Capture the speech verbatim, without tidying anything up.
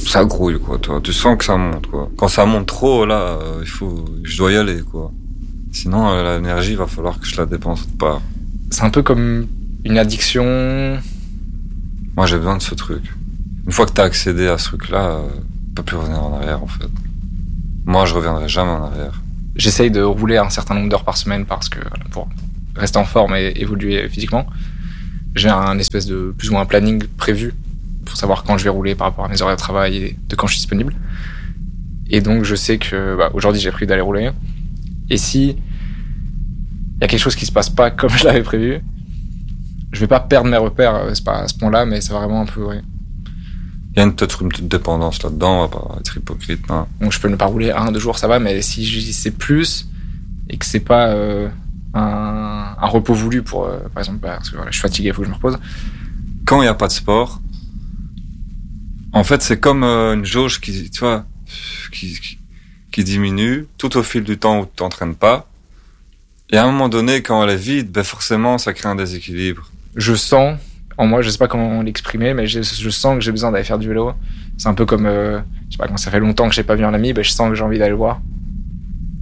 ça grouille, quoi, toi. Tu sens que ça monte, quoi. Quand ça monte trop, là, euh, il faut, je dois y aller, quoi. Sinon, euh, l'énergie, il va falloir que je la dépense autre part. C'est un peu comme une addiction. Moi, j'ai besoin de ce truc. Une fois que t'as accédé à ce truc-là, euh, tu peux plus revenir en arrière, en fait. Moi, je reviendrai jamais en arrière. J'essaye de rouler un certain nombre d'heures par semaine parce que, pour rester en forme et évoluer physiquement, j'ai un espèce de plus ou moins planning prévu pour savoir quand je vais rouler par rapport à mes horaires de travail et de quand je suis disponible. Et donc, je sais que bah, aujourd'hui, j'ai prévu d'aller rouler. Et si il y a quelque chose qui se passe pas comme je l'avais prévu, je vais pas perdre mes repères, c'est pas à ce point-là, mais c'est vraiment un peu, ouais. Il y a peut-être une petite dépendance là-dedans, on va pas être hypocrite, hein. Donc, je peux ne pas rouler un, deux jours, ça va, mais si c'est plus et que c'est pas euh, un, un repos voulu pour, euh, par exemple, bah, parce que voilà, je suis fatigué, il faut que je me repose. Quand il y a pas de sport, en fait, c'est comme euh, une jauge qui, tu vois, qui, qui, qui diminue tout au fil du temps où tu t'entraînes pas. Et à un moment donné, quand elle est vide, ben forcément, ça crée un déséquilibre. Je sens, en moi, je sais pas comment l'exprimer, mais je, je sens que j'ai besoin d'aller faire du vélo. C'est un peu comme, euh, je sais pas, quand ça fait longtemps que j'ai pas vu un ami, ben je sens que j'ai envie d'aller le voir.